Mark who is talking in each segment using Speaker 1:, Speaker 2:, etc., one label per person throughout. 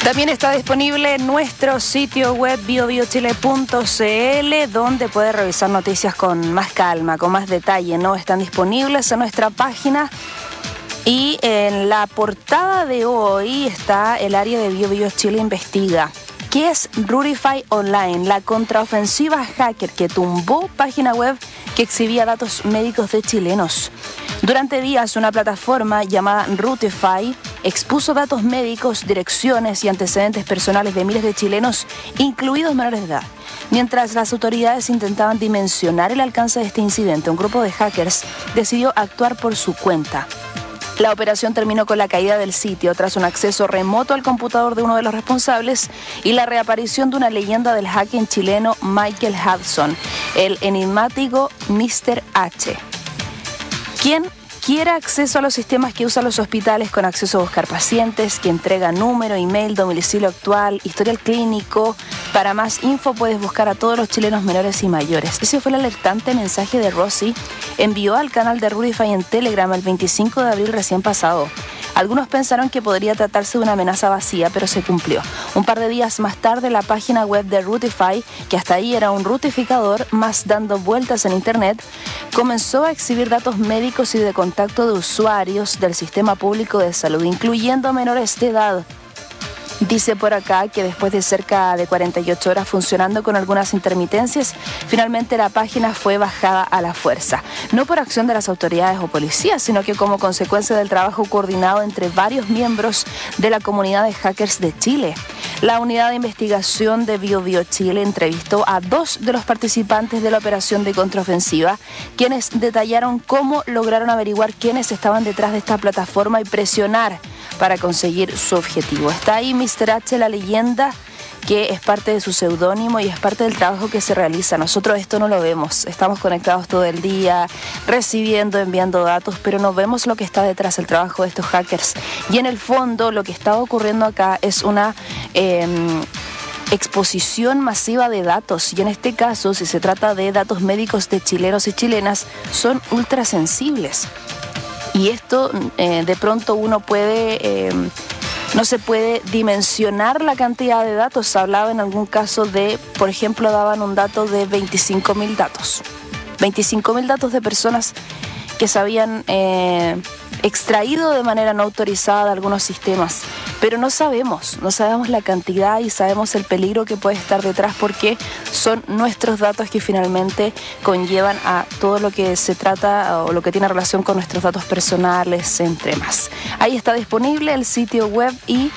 Speaker 1: También está disponible en nuestro sitio web biobiochile.cl, donde puede revisar noticias con más calma, con más detalle, ¿no? Están disponibles en nuestra página. Y en la portada de hoy está el área de BioBioChile investiga. ¿Qué es Rurify Online? La contraofensiva hacker que tumbó página web que exhibía datos médicos de chilenos. Durante días, una plataforma llamada Rurify expuso datos médicos, direcciones y antecedentes personales de miles de chilenos, incluidos menores de edad. Mientras las autoridades intentaban dimensionar el alcance de este incidente, un grupo de hackers decidió actuar por su cuenta. La operación terminó con la caída del sitio tras un acceso remoto al computador de uno de los responsables y la reaparición de una leyenda del hacking chileno Michael Hudson, el enigmático Mr. H, quien quiere acceso a los sistemas que usan los hospitales con acceso a buscar pacientes, que entrega número, email, domicilio actual, historial clínico. Para más info puedes buscar a todos los chilenos menores y mayores. Ese fue el alertante mensaje de Rossi envió al canal de Rurify en Telegram el 25 de abril recién pasado. Algunos pensaron que podría tratarse de una amenaza vacía, pero se cumplió. Un par de días más tarde, la página web de Rurify, que hasta ahí era un rutificador más dando vueltas en internet, comenzó a exhibir datos médicos y de contacto de usuarios del sistema público de salud, incluyendo menores de edad. Dice por acá que después de cerca de 48 horas funcionando con algunas intermitencias, finalmente la página fue bajada a la fuerza. No por acción de las autoridades o policías, sino que como consecuencia del trabajo coordinado entre varios miembros de la comunidad de hackers de Chile. La unidad de investigación de BioBioChile entrevistó a 2 de los participantes de la operación de contraofensiva, quienes detallaron cómo lograron averiguar quiénes estaban detrás de esta plataforma y presionar para conseguir su objetivo. Está ahí Mr. H, la leyenda, que es parte de su seudónimo y es parte del trabajo que se realiza. Nosotros esto no lo vemos, estamos conectados todo el día, recibiendo, enviando datos, pero no vemos lo que está detrás del trabajo de estos hackers. Y en el fondo lo que está ocurriendo acá es una exposición masiva de datos, y en este caso, si se trata de datos médicos de chilenos y chilenas, son ultrasensibles. Y esto de pronto uno puede... no se puede dimensionar la cantidad de datos. Se hablaba en algún caso de, por ejemplo, daban un dato de 25.000 datos. 25.000 datos de personas que se habían extraído de manera no autorizada de algunos sistemas. Pero no sabemos la cantidad y sabemos el peligro que puede estar detrás, porque son nuestros datos que finalmente conllevan a todo lo que se trata o lo que tiene relación con nuestros datos personales, entre más. Ahí está disponible el sitio web y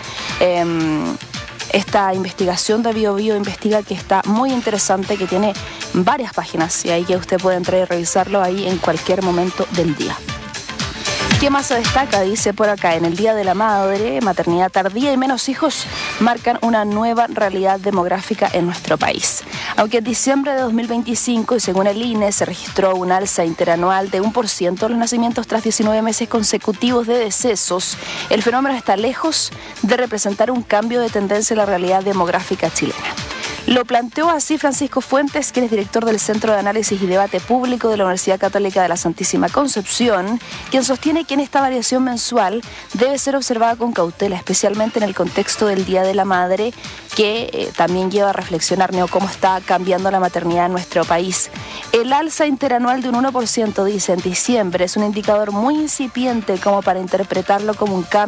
Speaker 1: esta investigación de BioBio investiga, que está muy interesante, que tiene varias páginas y ahí que usted puede entrar y revisarlo ahí en cualquier momento del día. ¿Qué más se destaca? Dice por acá, en el Día de la Madre, maternidad tardía y menos hijos marcan una nueva realidad demográfica en nuestro país. Aunque en diciembre de 2025, y según el INE, se registró un alza interanual de 1% de los nacimientos tras 19 meses consecutivos de decesos, el fenómeno está lejos de representar un cambio de tendencia en la realidad demográfica chilena. Lo planteó así Francisco Fuentes, que es director del Centro de Análisis y Debate Público de la Universidad Católica de la Santísima Concepción, quien sostiene que en esta variación mensual debe ser observada con cautela, especialmente en el contexto del Día de la Madre, que también lleva a reflexionar cómo está cambiando la maternidad en nuestro país. El alza interanual de un 1%, dice, en diciembre, es un indicador muy incipiente como para interpretarlo como un cambio